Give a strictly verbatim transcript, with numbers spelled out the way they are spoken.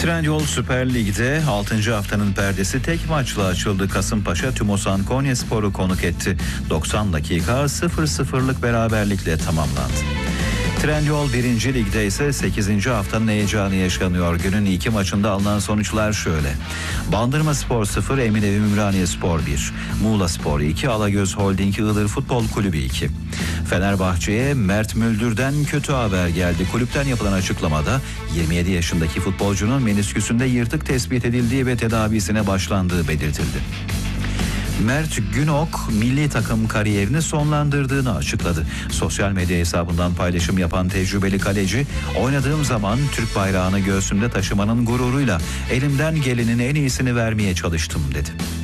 Trendyol Süper Lig'de altıncı haftanın perdesi tek maçla açıldı. Kasımpaşa Tümosan Konyaspor'u konuk etti. doksan dakika sıfır sıfırlık beraberlikle tamamlandı. Trendyol birinci Lig'de ise sekizinci haftanın heyecanı yaşanıyor. Günün iki maçında alınan sonuçlar şöyle. Bandırmaspor sıfır, Eminönü Ümraniyespor bir, Muğlaspor iki, Alagöz Holding Iğdır Futbol Kulübü iki. Fenerbahçe'ye Mert Müldür'den kötü haber geldi. Kulüpten yapılan açıklamada yirmi yedi yaşındaki futbolcunun menisküsünde yırtık tespit edildiği ve tedavisine başlandığı belirtildi. Mert Günok milli takım kariyerini sonlandırdığını açıkladı. Sosyal medya hesabından paylaşım yapan tecrübeli kaleci, "Oynadığım zaman Türk bayrağını göğsümde taşımanın gururuyla elimden gelenin en iyisini vermeye çalıştım" dedi.